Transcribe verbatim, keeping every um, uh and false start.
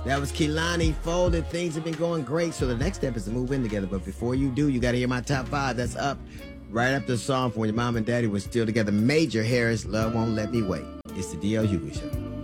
That was Kehlani Folded. Things have been going great. So the next step is to move in together. But before you do, you got to hear my top five. That's up right after the song from when your mom and daddy were still together. Major Harris, Love Won't Let Me Wait. It's the D L Hughley Show.